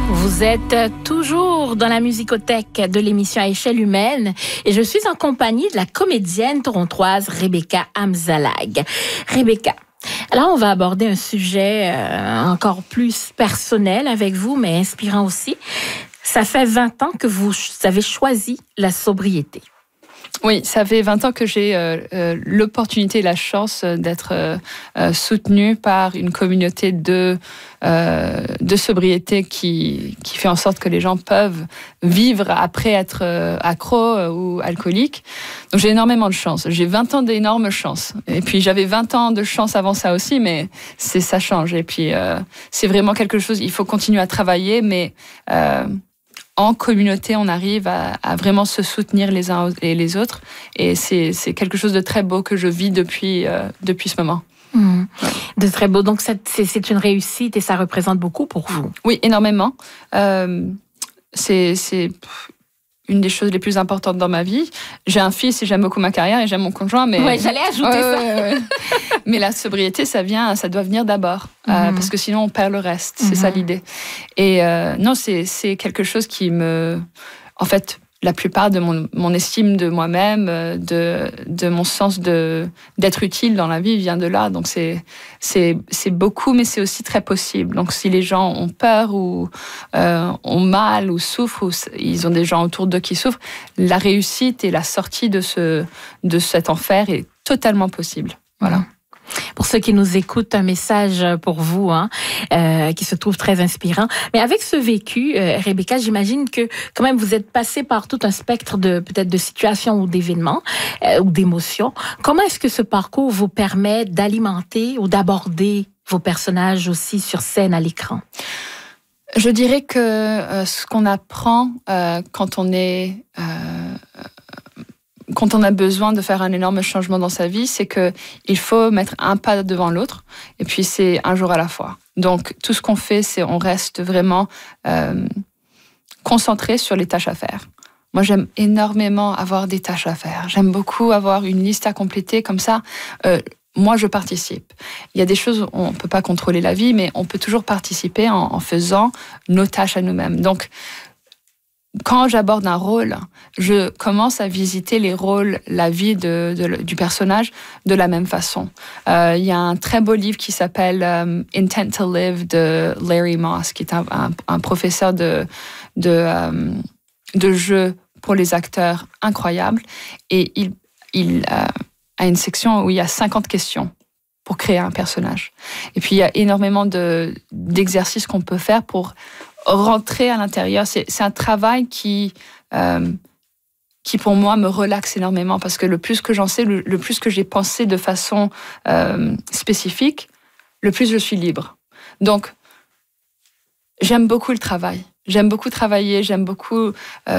Vous êtes toujours dans la musicothèque de l'émission à échelle humaine et je suis en compagnie de la comédienne torontoise Rebecca Amzalag. Rebecca, alors on va aborder un sujet encore plus personnel avec vous, mais inspirant aussi. Ça fait 20 ans que vous avez choisi la sobriété. Oui, ça fait 20 ans que j'ai l'opportunité et la chance d'être soutenue par une communauté de sobriété qui fait en sorte que les gens peuvent vivre après être accro ou alcoolique. Donc j'ai énormément de chance. J'ai 20 ans d'énorme chance. Et puis j'avais 20 ans de chance avant ça aussi, mais ça change. Et puis c'est vraiment quelque chose, il faut continuer à travailler, mais en communauté, on arrive à vraiment se soutenir les uns et les autres. Et c'est quelque chose de très beau que je vis depuis ce moment. Mmh. De très beau. Donc, c'est une réussite et ça représente beaucoup pour vous. Oui, énormément. C'est une des choses les plus importantes dans ma vie. J'ai un fils et j'aime beaucoup ma carrière et j'aime mon conjoint. Mais ouais, j'allais ajouter ça. Ouais. Mais la sobriété, ça doit venir d'abord. Parce que sinon, on perd le reste. C'est ça l'idée. Et non, c'est quelque chose qui me... En fait, la plupart de mon estime de moi-même, de mon sens d'être utile dans la vie vient de là. Donc c'est beaucoup, mais c'est aussi très possible. Donc si les gens ont peur ou ont mal ou souffrent, ou ils ont des gens autour d'eux qui souffrent, la réussite et la sortie de cet enfer est totalement possible. Voilà. Pour ceux qui nous écoutent, un message pour vous, qui se trouve très inspirant. Mais avec ce vécu, Rebecca, j'imagine que quand même vous êtes passée par tout un spectre peut-être de situations ou d'événements ou d'émotions. Comment est-ce que ce parcours vous permet d'alimenter ou d'aborder vos personnages aussi sur scène à l'écran? Je dirais que ce qu'on apprend quand on a besoin de faire un énorme changement dans sa vie, c'est qu'il faut mettre un pas devant l'autre, et puis c'est un jour à la fois. Donc tout ce qu'on fait, c'est on reste vraiment concentré sur les tâches à faire. Moi, j'aime énormément avoir des tâches à faire. J'aime beaucoup avoir une liste à compléter, comme ça... moi, je participe. Il y a des choses où on ne peut pas contrôler la vie, mais on peut toujours participer en faisant nos tâches à nous-mêmes. Donc, quand j'aborde un rôle, je commence à visiter les rôles, la vie du personnage de la même façon. Il y a un très beau livre qui s'appelle Intent to Live de Larry Moss, qui est un professeur de jeu pour les acteurs incroyable. Et il a une section où il y a 50 questions pour créer un personnage. Et puis il y a énormément d'exercices qu'on peut faire pour rentrer à l'intérieur. C'est un travail qui pour moi me relaxe énormément, parce que le plus que j'en sais, le plus que j'ai pensé de façon spécifique, le plus je suis libre. Donc j'aime beaucoup le travail. J'aime beaucoup travailler, j'aime beaucoup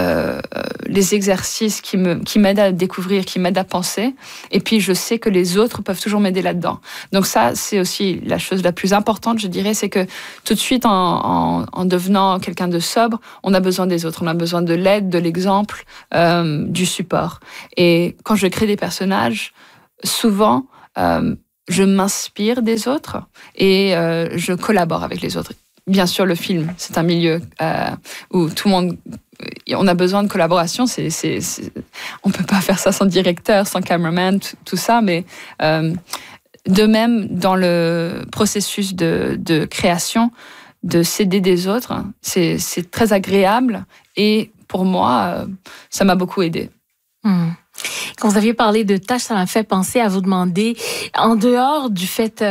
les exercices qui m'aident à découvrir, qui m'aident à penser. Et puis, je sais que les autres peuvent toujours m'aider là-dedans. Donc ça, c'est aussi la chose la plus importante, je dirais, c'est que tout de suite, en devenant quelqu'un de sobre, on a besoin des autres. On a besoin de l'aide, de l'exemple, du support. Et quand je crée des personnages, souvent, je m'inspire des autres et je collabore avec les autres. Bien sûr, le film, c'est un milieu où tout le monde... On a besoin de collaboration. On ne peut pas faire ça sans directeur, sans cameraman, tout ça. Mais de même, dans le processus de création, de s'aider des autres, c'est très agréable. Et pour moi, ça m'a beaucoup aidé. Quand vous aviez parlé de tâches, ça m'a fait penser à vous demander, en dehors du fait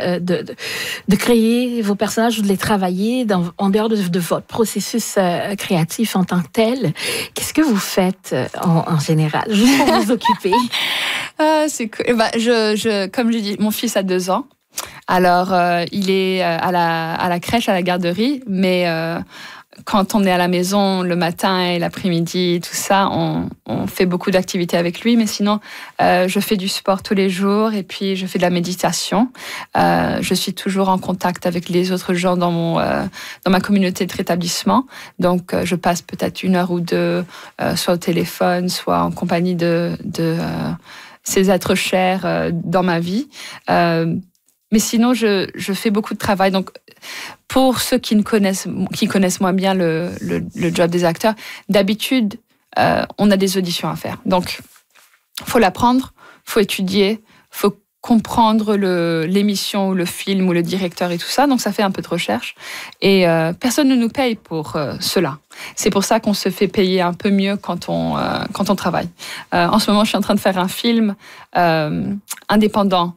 de créer vos personnages ou de les travailler, en dehors de votre processus créatif en tant que tel, qu'est-ce que vous faites en général, juste pour vous occuper? C'est cool. Comme je dis, mon fils a 2 ans. Alors, il est à la crèche, à la garderie, mais... quand on est à la maison le matin et l'après-midi, tout ça, on fait beaucoup d'activités avec lui. Mais sinon, je fais du sport tous les jours et puis je fais de la méditation. Je suis toujours en contact avec les autres gens dans ma communauté de rétablissement. Donc, je passe peut-être 1 heure ou 2, soit au téléphone, soit en compagnie de ces êtres chers dans ma vie. Mais sinon, je fais beaucoup de travail. Donc, pour ceux qui connaissent moins bien le job des acteurs, d'habitude, on a des auditions à faire. Donc, faut l'apprendre, faut étudier, faut comprendre l'émission ou le film ou le directeur et tout ça. Donc, ça fait un peu de recherche. Et personne ne nous paye pour cela. C'est pour ça qu'on se fait payer un peu mieux quand on travaille. En ce moment, je suis en train de faire un film indépendant.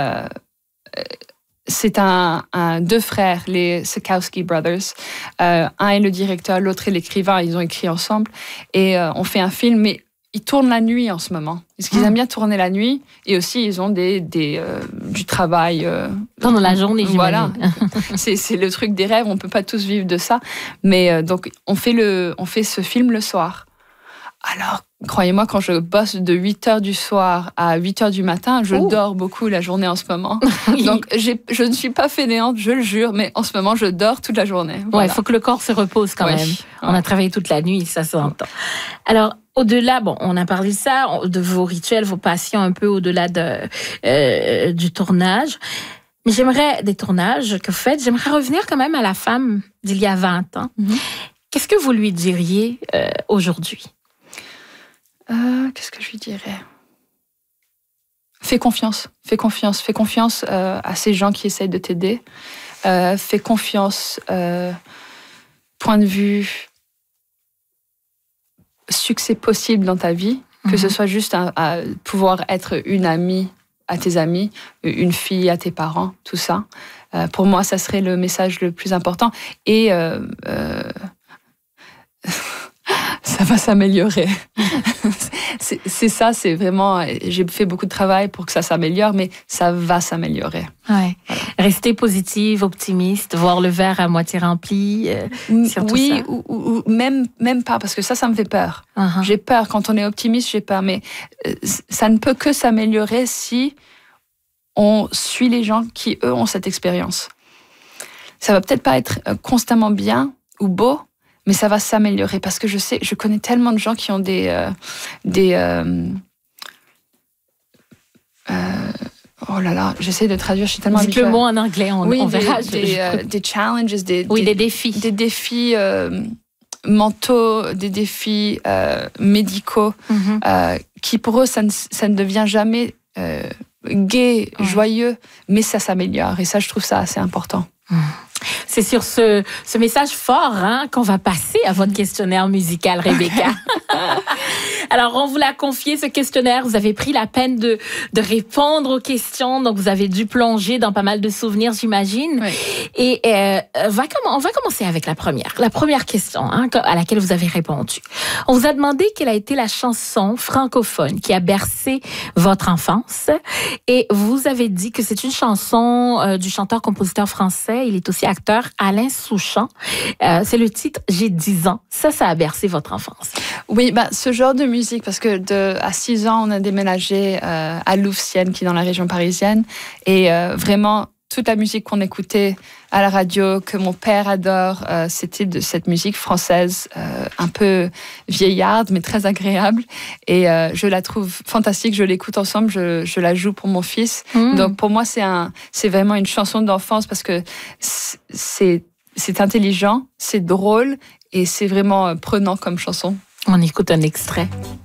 C'est deux frères, les Sekowsky Brothers. Un est le directeur, l'autre est l'écrivain. Ils ont écrit ensemble. Et on fait un film, mais ils tournent la nuit en ce moment. Parce qu'ils aiment bien tourner la nuit. Et aussi, ils ont du travail. Pendant la journée, j'imagine. Voilà. C'est le truc des rêves. On ne peut pas tous vivre de ça. Mais donc, on fait ce film le soir. Alors, croyez-moi, quand je bosse de 8h du soir à 8h du matin, je dors beaucoup la journée en ce moment. Oui. Donc, je ne suis pas fainéante, je le jure, mais en ce moment, je dors toute la journée. Voilà. Ouais, il faut que le corps se repose quand même. On a travaillé toute la nuit, ça s'entend. Alors, au-delà, on a parlé de ça, de vos rituels, vos passions, un peu au-delà du tournage. Mais des tournages que vous faites, j'aimerais revenir quand même à la femme d'il y a 20 ans. Mm-hmm. Qu'est-ce que vous lui diriez aujourd'hui? Qu'est-ce que je lui dirais? Fais confiance à ces gens qui essayent de t'aider. Fais confiance, point de vue, succès possible dans ta vie, que ce soit juste à pouvoir être une amie à tes amis, une fille à tes parents, tout ça. Pour moi, ça serait le message le plus important. Et ça va s'améliorer. C'est vraiment... J'ai fait beaucoup de travail pour que ça s'améliore, mais ça va s'améliorer. Ouais. Voilà. Rester positive, optimiste, voir le verre à moitié rempli. Oui, ou même pas, parce que ça me fait peur. Uh-huh. J'ai peur. Quand on est optimiste, j'ai peur. Mais ça ne peut que s'améliorer si on suit les gens qui, eux, ont cette expérience. Ça va peut-être pas être constamment bien ou beau, mais ça va s'améliorer parce que je connais tellement de gens qui ont oh là là, j'essaie de traduire, je suis tellement habituée. Dites le mot en anglais, on verra. Des challenges, des défis. Des défis mentaux, des défis médicaux, qui pour eux, ça ne devient jamais gai, joyeux, mais ça s'améliore. Et ça, je trouve ça assez important. C'est sur ce message fort qu'on va passer à votre questionnaire musical, Rebecca. Alors, on vous l'a confié, ce questionnaire. Vous avez pris la peine de répondre aux questions. Donc, vous avez dû plonger dans pas mal de souvenirs, j'imagine. Oui. Et on va commencer avec la première. La première question à laquelle vous avez répondu. On vous a demandé quelle a été la chanson francophone qui a bercé votre enfance. Et vous avez dit que c'est une chanson du chanteur-compositeur français. Il est aussi acteur, Alain Souchon. C'est le titre « J'ai 10 ans ». Ça a bercé votre enfance. Oui, ce genre de musique, parce que à 6 ans, on a déménagé à Louvciennes, qui est dans la région parisienne. Et vraiment, toute la musique qu'on écoutait à la radio, que mon père adore, c'était de cette musique française, un peu vieillarde, mais très agréable. Et je la trouve fantastique, je l'écoute ensemble, je la joue pour mon fils. Donc pour moi, c'est vraiment une chanson d'enfance parce que c'est intelligent, c'est drôle et c'est vraiment prenant comme chanson. On écoute un extrait.